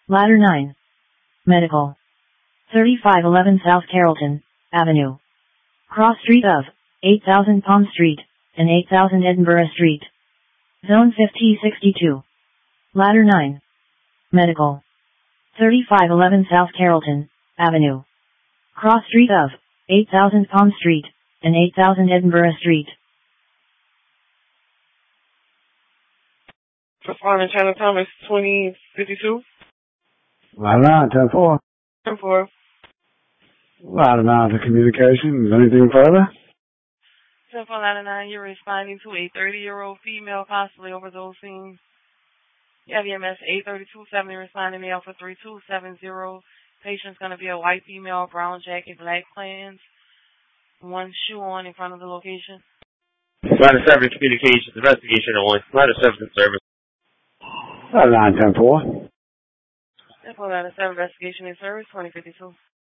Ladder 9. Medical. 3511 South Carrollton Avenue. Cross street of 8000 Palm Street and 8000 Edinburgh Street. Zone 5062. Ladder 9. Medical. 3511 South Carrollton Avenue. Cross street of 8000 Palm Street and 8000 Edinburgh Street. Responding China Thomas 2052. Ladder 9, 10-4. 10-4. Ladder 9 for communication. Anything further? 10-4 Ladder 9, you're responding to a 30-year-old female possibly overdosing. You have EMS 83270 responding to Alpha 3270. Patient's going to be a white female, brown jacket, black pants, one shoe on in front of the location. Ladder 7 communications, investigation on Ladder 7 service. Ladder 9, 10-4. 10-4 Ladder 7 investigation in service 2052.